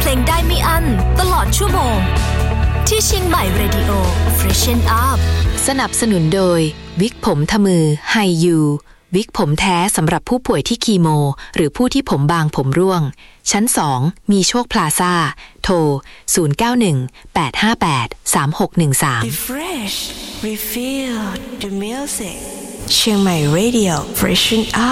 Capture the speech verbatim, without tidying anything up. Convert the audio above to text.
ลงได้ไม่อั้นตลอดชั่วโมงที่เชียงใหม่ Radio Freshen Up สนับสนุนโดยวิกผมทมือไฮยูวิกผมแท้สำหรับผู้ป่วยที่คีโมหรือผู้ที่ผมบางผมร่วงชั้นสองมีโชคพลาซ่าโทรศูนย์ เก้า หนึ่ง แปด ห้า แปด สาม หก หนึ่ง สาม Refresh Refill the music เชียงใหม่ Radio Freshen Up